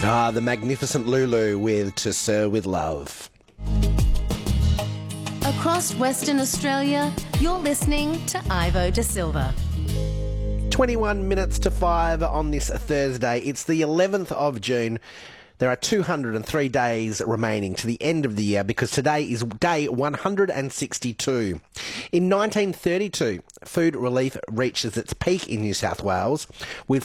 The magnificent Lulu with To Sir With Love. Across Western Australia, you're listening to Ivo Da Silva. 21 minutes to 5 on this Thursday. It's the 11th of June. There are 203 days remaining to the end of the year because today is day 162. In 1932, food relief reaches its peak in New South Wales with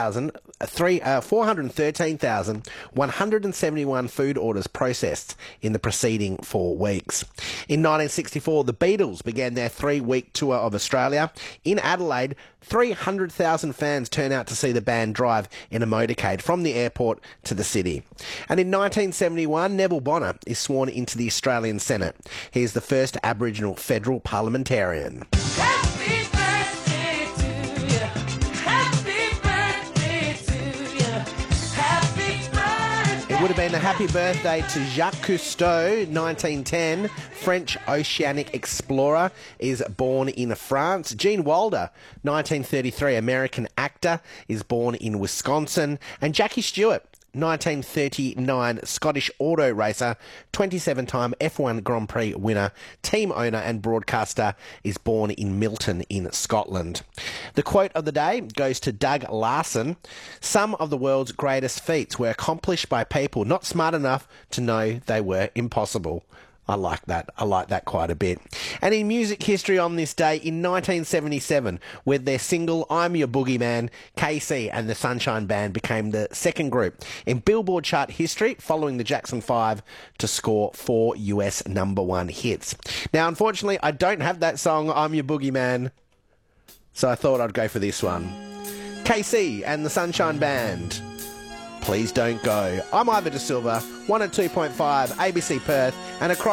413,171 food orders processed in the preceding 4 weeks. In 1964, the Beatles began their 3-week tour of Australia. In Adelaide, 300,000 fans turn out to see the band drive in a motorcade from the airport to the city. And in 1971, Neville Bonner is sworn into the Australian Senate. He is the first Aboriginal federal parliamentarian. Happy birthday to you. Happy birthday to you. Happy birthday. It would have been a happy birthday to Jacques Cousteau, 1910. French oceanic explorer, is born in France. Gene Wilder, 1933, American actor, is born in Wisconsin. And Jackie Stewart, 1939, Scottish auto racer, 27-time F1 Grand Prix winner, team owner and broadcaster, is born in Milton in Scotland. The quote of the day goes to Doug Larson. Some of the world's greatest feats were accomplished by people not smart enough to know they were impossible. I like that. I like that quite a bit. And in music history on this day, in 1977, with their single I'm Your Boogeyman, KC and the Sunshine Band became the second group in Billboard chart history following the Jackson 5 to score 4 US #1 hits. Now, unfortunately, I don't have that song, I'm Your Boogeyman, so I thought I'd go for this one. KC and the Sunshine Band. Please don't go. I'm Ivo Da Silva, 102.5 ABC Perth, and across